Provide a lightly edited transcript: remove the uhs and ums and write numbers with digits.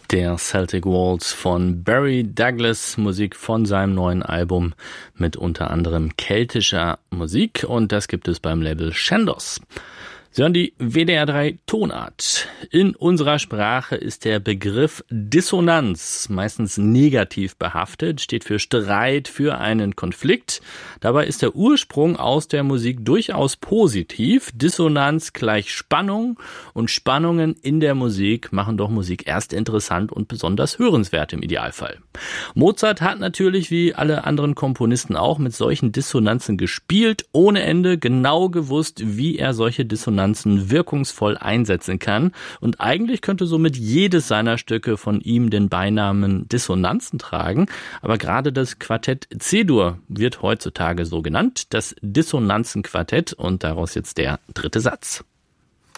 Der Celtic Waltz von Barry Douglas, Musik von seinem neuen Album mit unter anderem keltischer Musik, und das gibt es beim Label Chandos. Sie hören die WDR 3 Tonart. In unserer Sprache ist der Begriff Dissonanz meistens negativ behaftet, steht für Streit, für einen Konflikt. Dabei ist der Ursprung aus der Musik durchaus positiv. Dissonanz gleich Spannung, und Spannungen in der Musik machen doch Musik erst interessant und besonders hörenswert im Idealfall. Mozart hat natürlich wie alle anderen Komponisten auch mit solchen Dissonanzen gespielt, ohne Ende, genau gewusst, wie er solche Dissonanzen wirkungsvoll einsetzen kann, und eigentlich könnte somit jedes seiner Stücke von ihm den Beinamen Dissonanzen tragen, aber gerade das Quartett C-Dur wird heutzutage so genannt, das Dissonanzenquartett, und daraus jetzt der dritte Satz.